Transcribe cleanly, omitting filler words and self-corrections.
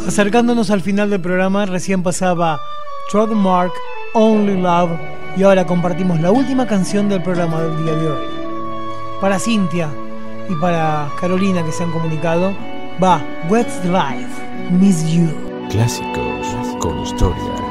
Acercándonos al final del programa, recién pasaba Trademark, Only Love, y ahora compartimos la última canción del programa del día de hoy. Para Cintia y para Carolina, que se han comunicado, va What's the Life, Miss You. Clásicos con historia.